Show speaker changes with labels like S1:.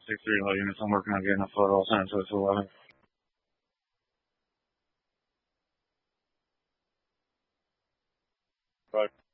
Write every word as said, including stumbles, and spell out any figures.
S1: six three low units. I'm working on getting a photo. I'll send it to the two eleven. Right.